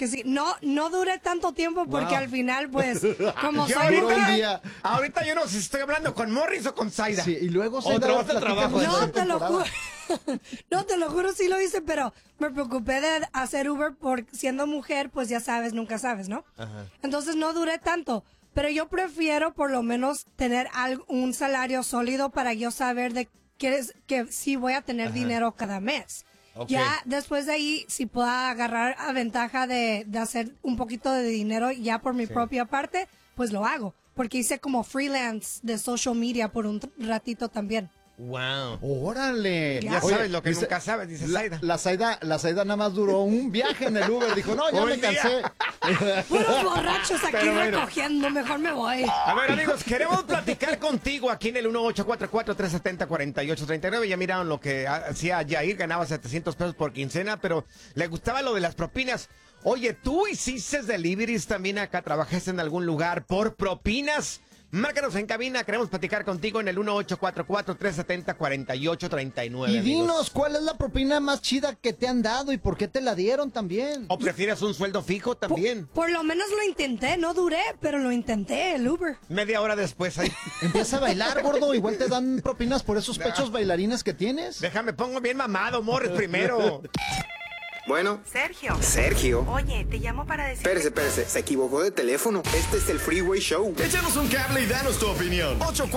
que sí. No duré tanto tiempo porque al final, pues, como Yo soy ahorita yo no sé si estoy hablando con Morris o con Zaida. Sí, y luego Otro trabajo. No, te lo juro. No, te lo juro, sí lo hice, pero me preocupé de hacer Uber por siendo mujer, pues ya sabes, nunca sabes, ¿no? Ajá. Entonces no duré tanto, pero yo prefiero por lo menos tener un salario sólido para yo saber de que sí voy a tener dinero cada mes. Okay. Ya después de ahí, si puedo agarrar a ventaja de hacer un poquito de dinero ya por mi propia parte, pues lo hago. Porque hice como freelance de social media por un ratito también. Wow. ¡Órale! Ya sabes lo que nunca sabes, dice Zaida. La Zaida nada más duró un viaje en el Uber. Dijo, no, ya me cansé. Puros borrachos aquí Pero bueno. recogiendo, mejor me voy. A ver, amigos, queremos platicar contigo aquí en el 1844-370-4839. Ya miraron lo que hacía Yair, ganaba 700 pesos por quincena, pero le gustaba lo de las propinas. Oye, ¿tú hiciste deliveries también acá? ¿Trabajaste en algún lugar por propinas? Márcanos en cabina, queremos platicar contigo en el 1844-370-4839. Y dinos, amigos. ¿cuál es la propina más chida que te han dado y por qué te la dieron también? ¿O prefieres un sueldo fijo también? Por lo menos lo intenté, no duré, pero lo intenté, el Uber. Media hora después ahí. Empieza a bailar, gordo. Igual te dan propinas por esos pechos bailarines que tienes. Déjame, pongo bien mamado, Morris, primero. Bueno. Sergio. Oye, te llamo para decir... Espérese. Se equivocó de teléfono. Este es el Freeway Show. Échanos un cable y danos tu opinión.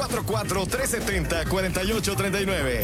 844-370-4839.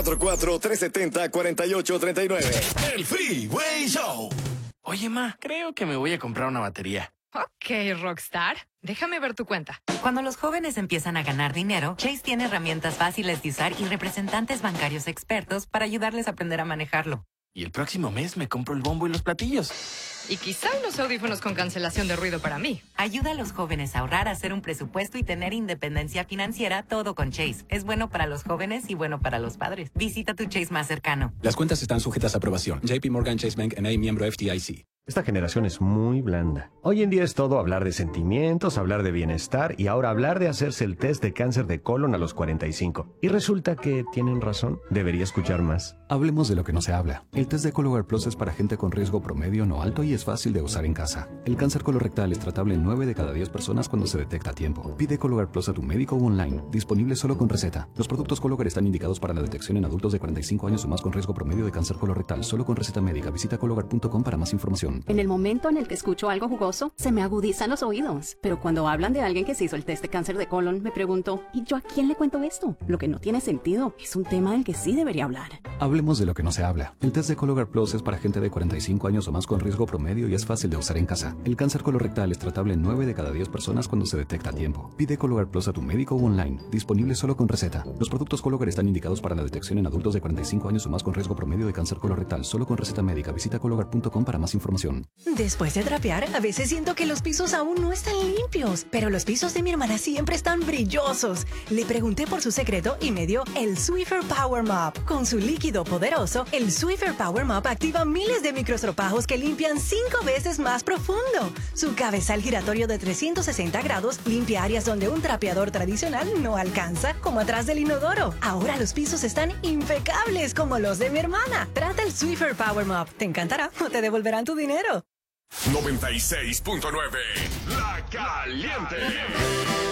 844-370-4839. El Freeway Show. Oye, ma, creo que me voy a comprar una batería. Ok, Rockstar. Déjame ver tu cuenta. Cuando los jóvenes empiezan a ganar dinero, Chase tiene herramientas fáciles de usar y representantes bancarios expertos para ayudarles a aprender a manejarlo. Y el próximo mes me compro el bombo y los platillos. Y quizá unos audífonos con cancelación de ruido para mí. Ayuda a los jóvenes a ahorrar, a hacer un presupuesto y tener independencia financiera, todo con Chase. Es bueno para los jóvenes y bueno para los padres. Visita tu Chase más cercano. Las cuentas están sujetas a aprobación. JP Morgan Chase Bank N.A. miembro FDIC. Esta generación es muy blanda. Hoy en día es todo hablar de sentimientos, hablar de bienestar y ahora hablar de hacerse el test de cáncer de colon a los 45. Y resulta que tienen razón. Debería escuchar más. Hablemos de lo que no se habla. El test de Cologuard Plus es para gente con riesgo promedio no alto y es fácil de usar en casa. El cáncer colorectal es tratable en 9 de cada 10 personas cuando se detecta a tiempo. Pide Cologuard Plus a tu médico o online. Disponible solo con receta. Los productos Cologuard están indicados para la detección en adultos de 45 años o más con riesgo promedio de cáncer colorectal. Solo con receta médica. Visita cologuard.com para más información. En el momento en el que escucho algo jugoso, se me agudizan los oídos. Pero cuando hablan de alguien que se hizo el test de cáncer de colon, me pregunto, ¿y yo a quién le cuento esto? Lo que no tiene sentido. Es un tema del que sí debería hablar. Hablemos de lo que no se habla. El test de Cologuard Plus es para gente de 45 años o más con riesgo promedio y es fácil de usar en casa. El cáncer colorectal es tratable en 9 de cada 10 personas cuando se detecta a tiempo. Pide Cologuard Plus a tu médico o online. Disponible solo con receta. Los productos Cologuard están indicados para la detección en adultos de 45 años o más con riesgo promedio de cáncer colorectal. Solo con receta médica. Visita cologuard.com para más información. Después de trapear, a veces siento que los pisos aún no están limpios, pero los pisos de mi hermana siempre están brillosos. Le pregunté por su secreto y me dio el Swiffer Power Mop. Con su líquido poderoso, el Swiffer Power Mop activa miles de microestropajos que limpian 5 veces más profundo. Su cabezal giratorio de 360 grados limpia áreas donde un trapeador tradicional no alcanza, como atrás del inodoro. Ahora los pisos están impecables como los de mi hermana. Trata el Swiffer Power Mop. Te encantará o te devolverán tu dinero. 96.9 La Caliente.